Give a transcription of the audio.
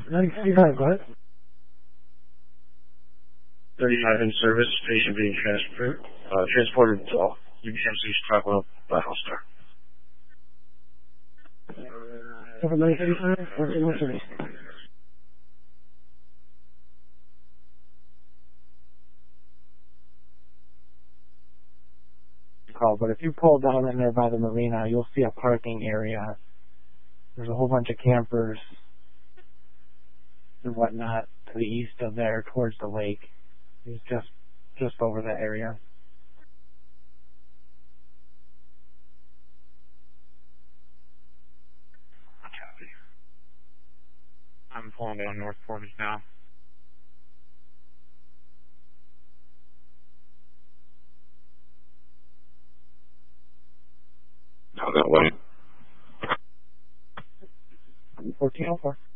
9:35, go ahead. 35 in service, patient being transported to UPMC's Trackwell by Hellstar. Over 9:35 or 1:30? Call, but if you pull down in there by the marina, you'll see a parking area. There's a whole bunch of campers and whatnot to the east of there towards the lake. He's just over that area. Copy. I'm pulling down North Portage now. How that way? 1404.